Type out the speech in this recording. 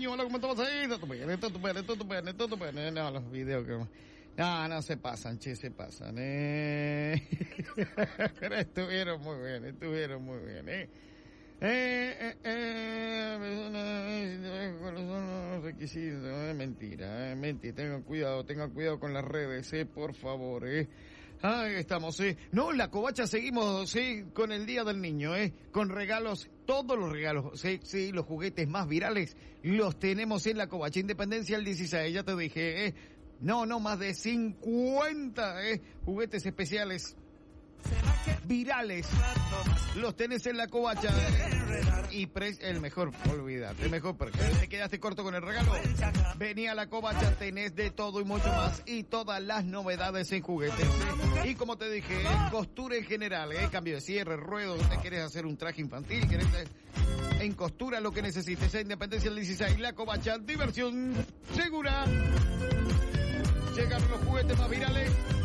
niño, hola, ¿cómo estamos ahí? Todo bien. No, los videos que... No se pasan, che, se pasan, Pero estuvieron muy bien, ¿cuáles son los requisitos? Mentira, tengan cuidado con las redes, por favor, Ahí estamos, No, la covacha seguimos, con el Día del Niño, con regalos, todos los regalos, sí, los juguetes más virales los tenemos en la covacha. Independencia el 16, ya te dije, no, más de 50, juguetes especiales virales los tenés en la covacha y el mejor, olvídate, mejor porque te quedaste corto con el regalo. Vení a la covacha, tenés de todo y mucho más y todas las novedades en juguetes, y como te dije, costura en general, cambio de cierre, ruedos, te querés hacer un traje infantil, querés en costura lo que necesites. Independencia del 16, la covacha, diversión segura. Llegan los juguetes más virales